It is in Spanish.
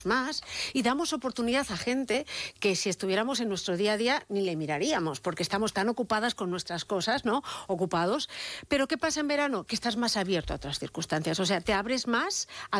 más y damos oportunidad a gente que si estuviéramos en nuestro día a día ni le miraríamos porque estamos tan ocupadas con nuestras cosas, ¿no? Ocupados. Pero ¿qué pasa en verano? Que estás más abierto a otras circunstancias, o sea, te abres más a